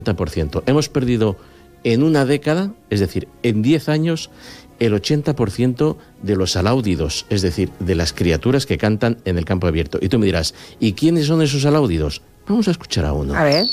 80%. Hemos perdido en una década, es decir, en 10 años, el 80% de los aláudidos, es decir, de las criaturas que cantan en el campo abierto. Y tú me dirás, ¿y quiénes son esos aláudidos? Vamos a escuchar a uno. A ver.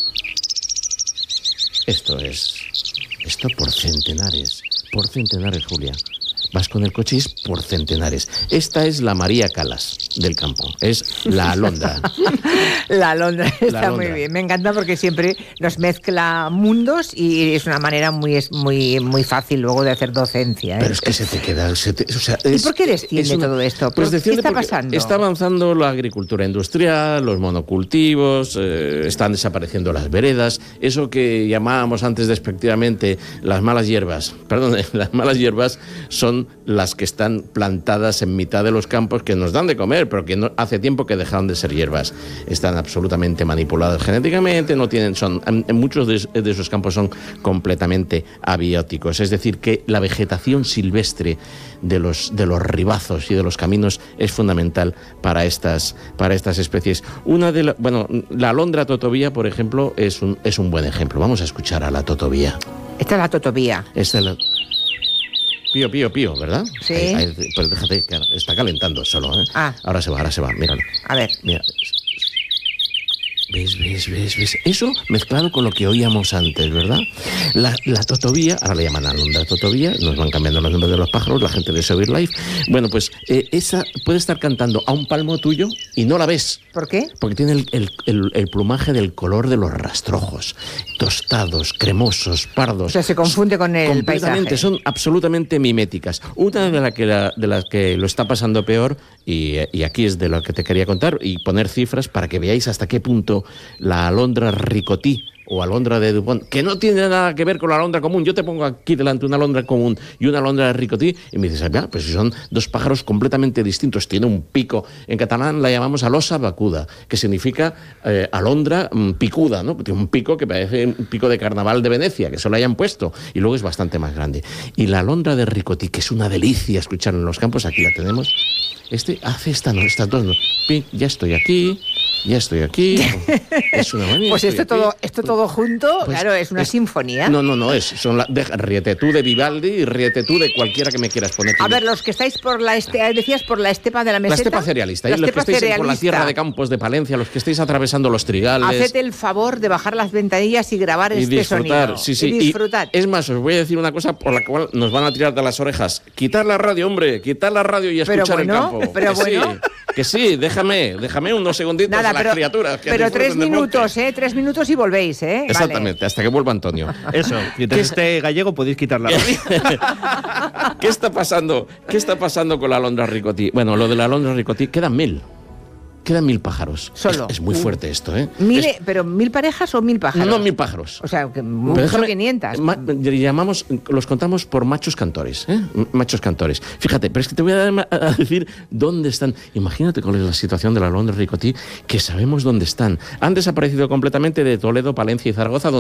Esto por centenares, Julia. Vas con el coche y es por centenares. Esta es la María Calas del campo, es la alondra. La alondra está muy bien. Me encanta porque siempre nos mezcla mundos y es una manera muy fácil luego de hacer docencia, ¿eh? Pero es que se te queda... ¿Y por qué desciende todo esto? Pues ¿Qué está pasando? Está avanzando la agricultura industrial, los monocultivos, están desapareciendo las veredas, eso que llamábamos antes despectivamente las malas hierbas. Perdón, las malas hierbas son las que están plantadas en mitad de los campos, que nos dan de comer, pero que no, hace tiempo que dejaron de ser hierbas. Están absolutamente manipuladas genéticamente, muchos de esos campos son completamente abióticos. Es decir, que la vegetación silvestre de los ribazos y de los caminos es fundamental para estas especies. La alondra totovía, por ejemplo, es un buen ejemplo. Vamos a escuchar a la totovía. Esta es la totovía. Pío, ¿verdad? Sí. Pero déjate, claro, está calentando solo, ¿eh? Ahora se va, míralo. A ver. Mira. ¿Ves? Eso mezclado con lo que oíamos antes, ¿verdad? La totovía, ahora le llaman alondra totovía, nos van cambiando los nombres de los pájaros, la gente de Sevir Life. Bueno, pues esa puede estar cantando a un palmo tuyo y no la ves. ¿Por qué? Porque tiene el plumaje del color de los rastrojos, tostados, cremosos, pardos. O sea, se confunde con el paisaje. Son absolutamente miméticas. Una de las que lo está pasando peor, y aquí es de lo que te quería contar, y poner cifras para que veáis hasta qué punto la alondra ricotí o alondra de Dupont, que no tiene nada que ver con la alondra común. Yo te pongo aquí delante una alondra común y una alondra de ricotí y me dices, pues son dos pájaros completamente distintos. Tiene un pico, en catalán la llamamos alosa vacuda, que significa alondra picuda, ¿no? Tiene un pico que parece un pico de carnaval de Venecia, que se lo hayan puesto, y luego es bastante más grande. Y la alondra de ricotí, que es una delicia escuchar en los campos, aquí la tenemos. Hace esta todo. Ya estoy aquí. Es una manía. Pues esto todo junto, pues, claro, es una sinfonía. No, ríete tú de Vivaldi y ríete tú de cualquiera que me quieras poner. A ver, los que estáis por la estepa de la meseta. La estepa cerealista, los que estáis por la tierra de Campos de Palencia, los que estáis atravesando los trigales. Haced el favor de bajar las ventanillas y grabar este sonido. Sí. Y disfrutad. Es más, os voy a decir una cosa por la cual nos van a tirar de las orejas. Quitar la radio, hombre, quitar la radio y escuchar el campo. Pero bueno. Que sí, déjame unos segunditos. Nada, a las criaturas. Pero 3 minutos, 3 minutos y volvéis, Exactamente, vale. Hasta que vuelva Antonio. Eso, mientras esté gallego podéis quitar la radio. ¿Qué está pasando con la alondra ricotí? Bueno, lo de la alondra ricotí, quedan 1000 pájaros. Solo. Es muy fuerte esto, ¿eh? ¿Pero 1000 parejas o 1000 pájaros? No, 1000 pájaros. O sea, que mucho 500. Los contamos por machos cantores, ¿eh? Machos cantores. Fíjate, pero es que te voy a decir dónde están. Imagínate cuál es la situación de la alondra ricotí, que sabemos dónde están. Han desaparecido completamente de Toledo, Palencia y Zaragoza,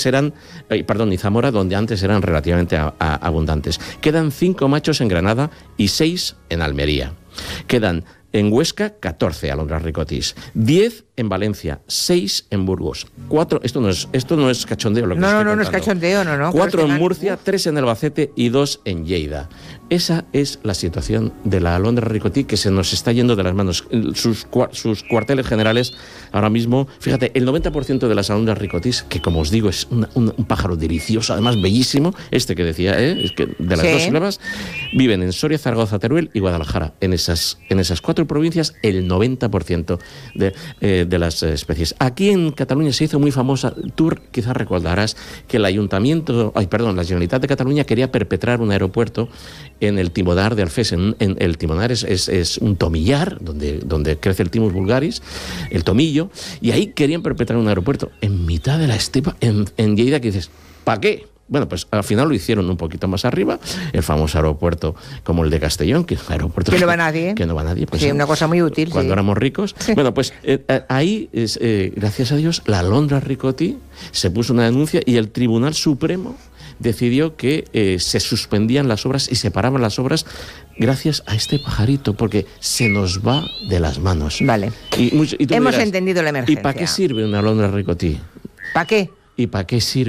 y Zamora, donde antes eran relativamente abundantes. Quedan 5 machos en Granada y 6 en Almería. Quedan en Huesca, 14 alondras ricotís, 10 en Valencia, 6 en Burgos, 4, esto no es cachondeo lo que estoy contando. No es cachondeo, no. 4 en Murcia, 3 en Albacete y 2 en Lleida. Esa es la situación de la alondra ricotí, que se nos está yendo de las manos. Sus cuarteles generales ahora mismo, fíjate, el 90% de las alondras ricotís, que como os digo es un pájaro delicioso, además bellísimo, que decía, es que de las dos sílabas, viven en Soria, Zaragoza, Teruel y Guadalajara. En esas 4 provincias, el 90% de las especies. Aquí en Cataluña se hizo muy famosa, tú quizás recordarás que la Generalitat de Cataluña quería perpetrar un aeropuerto en el Timodar de Alfés. El Timodar es un tomillar donde crece el Timus vulgaris, el tomillo, y ahí querían perpetrar un aeropuerto en mitad de la estepa, en Lleida, que dices, ¿para qué? Bueno, pues al final lo hicieron un poquito más arriba, el famoso aeropuerto como el de Castellón, que es un aeropuerto que no va nadie. Pues, sí, una cosa muy útil. Cuando éramos ricos. Sí. Bueno, pues ahí, gracias a Dios, la alondra ricotí se puso una denuncia y el Tribunal Supremo decidió que se suspendían las obras y se paraban las obras gracias a este pajarito, porque se nos va de las manos. Vale. Y tú hemos dirás, entendido la emergencia. ¿y para qué sirve una alondra ricotí? ¿Para qué? ¿Y para qué sirve?